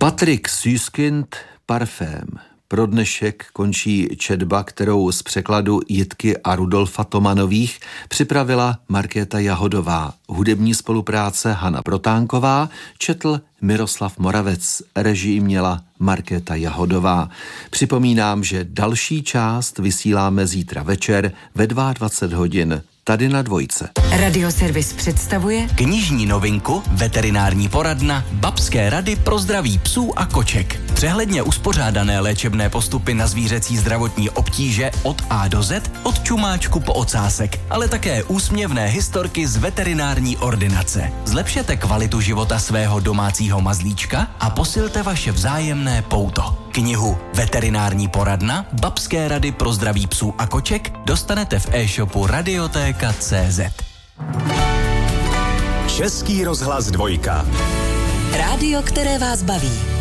Patrik Süskind, Parfém. Pro dnešek končí četba, kterou z překladu Jitky a Rudolfa Tomanových připravila Markéta Jahodová. Hudební spolupráce Hana Protánková, četl Miroslav Moravec, režii měla Markéta Jahodová. Připomínám, že další část vysíláme zítra večer ve 22 hodin. Tady na Dvojce. Radioservis představuje knižní novinku Veterinární poradna Babské rady pro zdraví psů a koček. Přehledně uspořádané léčebné postupy na zvířecí zdravotní obtíže od A do Z, od čumáčku po ocásek, ale také úsměvné historky z veterinární ordinace. Zlepšete kvalitu života svého domácího mazlíčka a posilte vaše vzájemné pouto. Knihu Veterinární poradna Babské rady pro zdraví psů a koček dostanete v e-shopu Radioteka.cz. Český rozhlas Dvojka. Rádio, které vás baví.